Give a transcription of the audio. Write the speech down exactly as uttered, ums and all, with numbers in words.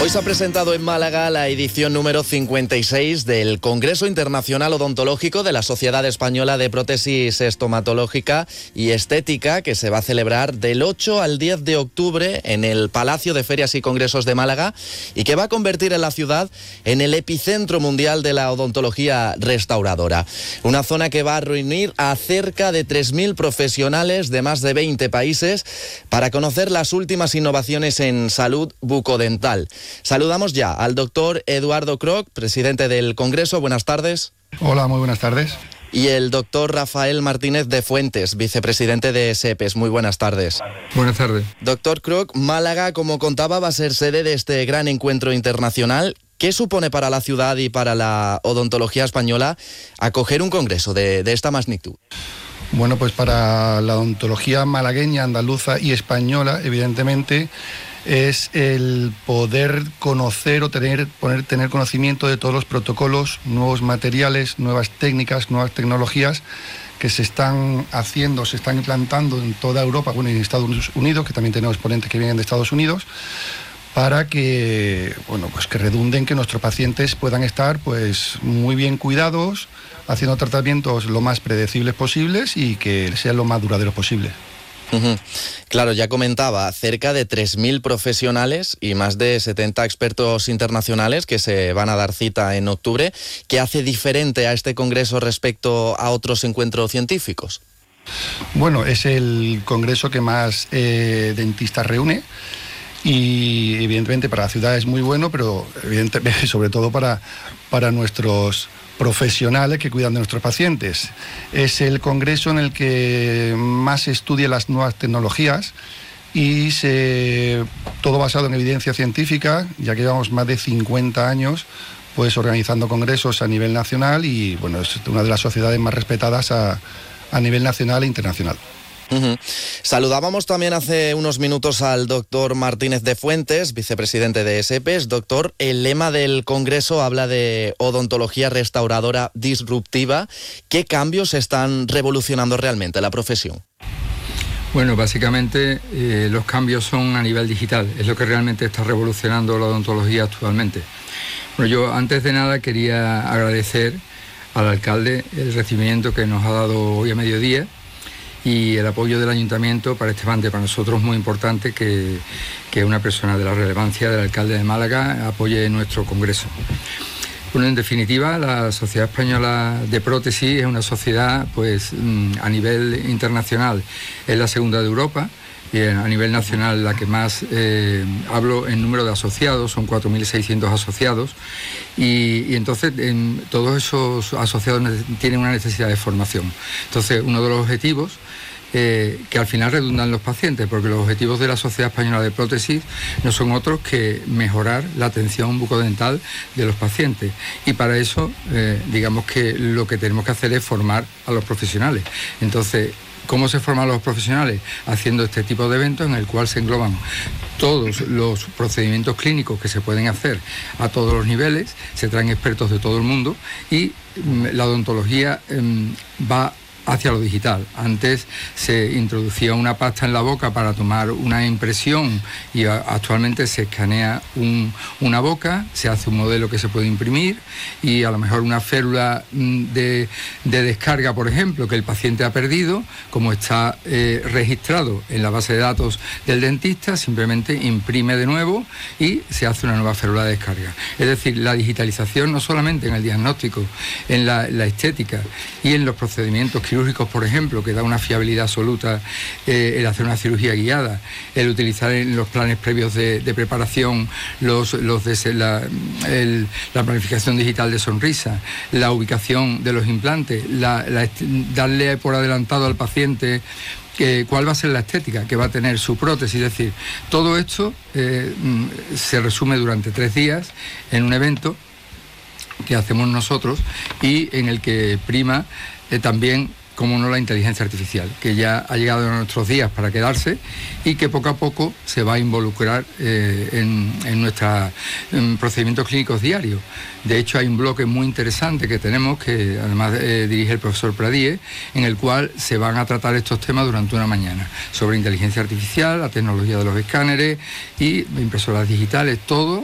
Hoy se ha presentado en Málaga la edición número cincuenta y seis del Congreso Internacional Odontológico de la Sociedad Española de Prótesis Estomatológica y Estética, que se va a celebrar del ocho al diez de octubre en el Palacio de Ferias y Congresos de Málaga y que va a convertir a la ciudad en el epicentro mundial de la odontología restauradora. Una zona que va a reunir a cerca de tres mil profesionales de más de veinte países para conocer las últimas innovaciones en salud bucodental. Saludamos ya al doctor Eduardo Kroc, presidente del Congreso. Buenas tardes. Hola, muy buenas tardes. Y el doctor Rafael Martínez de Fuentes, vicepresidente de SEPES. Muy buenas tardes. Buenas tardes. Doctor Kroc, Málaga, como contaba, va a ser sede de este gran encuentro internacional. ¿Qué supone para la ciudad y para la odontología española acoger un congreso de, de esta magnitud? Bueno, pues para la odontología malagueña, andaluza y española, evidentemente, es el poder conocer o tener, poner, tener conocimiento de todos los protocolos, nuevos materiales, nuevas técnicas, nuevas tecnologías que se están haciendo, se están implantando en toda Europa, bueno, y en Estados Unidos, que también tenemos ponentes que vienen de Estados Unidos, para que, bueno, pues que redunden que nuestros pacientes puedan estar pues muy bien cuidados, haciendo tratamientos lo más predecibles posibles y que sean lo más duraderos posible. Uh-huh. Claro, ya comentaba, cerca de tres mil profesionales y más de setenta expertos internacionales que se van a dar cita en octubre. ¿Qué hace diferente a este congreso respecto a otros encuentros científicos? Bueno, es el congreso que más eh, dentistas reúne y evidentemente para la ciudad es muy bueno, pero evidentemente sobre todo para, para nuestros profesionales que cuidan de nuestros pacientes. Es el congreso en el que más se estudia las nuevas tecnologías y se, todo basado en evidencia científica, ya que llevamos más de cincuenta años pues organizando congresos a nivel nacional y bueno, es una de las sociedades más respetadas a, a nivel nacional e internacional. Uh-huh. Saludábamos también hace unos minutos al doctor Martínez de Fuentes, vicepresidente de SEPES. Doctor, el lema del Congreso habla de odontología restauradora disruptiva. ¿Qué cambios están revolucionando realmente la profesión? Bueno, básicamente eh, los cambios son a nivel digital, es lo que realmente está revolucionando la odontología actualmente. Bueno, yo antes de nada quería agradecer al alcalde el recibimiento que nos ha dado hoy a mediodía y el apoyo del ayuntamiento para este evento, para nosotros muy importante que, que una persona de la relevancia del alcalde de Málaga apoye nuestro congreso. Bueno, en definitiva, la Sociedad Española de Prótesis es una sociedad, pues, a nivel internacional, es la segunda de Europa, y a nivel nacional la que más, eh, hablo en número de asociados, son cuatro mil seiscientos asociados, y, y entonces en, todos esos asociados tienen una necesidad de formación. Entonces, uno de los objetivos Eh, que al final redundan los pacientes, porque los objetivos de la Sociedad Española de Prótesis no son otros que mejorar la atención bucodental de los pacientes. Y para eso, eh, digamos que lo que tenemos que hacer es formar a los profesionales. Entonces, ¿cómo se forman los profesionales? Haciendo este tipo de eventos en el cual se engloban todos los procedimientos clínicos que se pueden hacer a todos los niveles, se traen expertos de todo el mundo y mm, la odontología mm, va hacia lo digital. Antes se introducía una pasta en la boca para tomar una impresión y a, actualmente se escanea un, una boca, se hace un modelo que se puede imprimir y a lo mejor una férula de, de descarga, por ejemplo, que el paciente ha perdido, como está eh, registrado en la base de datos del dentista, simplemente imprime de nuevo y se hace una nueva férula de descarga. Es decir, la digitalización no solamente en el diagnóstico, en la, la estética y en los procedimientos quirúrgicos, por ejemplo, que da una fiabilidad absoluta, eh, el hacer una cirugía guiada, el utilizar en los planes previos de, de preparación los, los de la, el, la planificación digital de sonrisa, la ubicación de los implantes, la, la, darle por adelantado al paciente que, cuál va a ser la estética que va a tener su prótesis. Es decir, todo esto eh, se resume durante tres días en un evento que hacemos nosotros y en el que prima eh, también, como no, la inteligencia artificial, que ya ha llegado a nuestros días para quedarse y que poco a poco se va a involucrar eh, en, en nuestros procedimientos clínicos diarios. De hecho, hay un bloque muy interesante que tenemos, que además eh, dirige el profesor Pradíe, en el cual se van a tratar estos temas durante una mañana, sobre inteligencia artificial, la tecnología de los escáneres y impresoras digitales, todo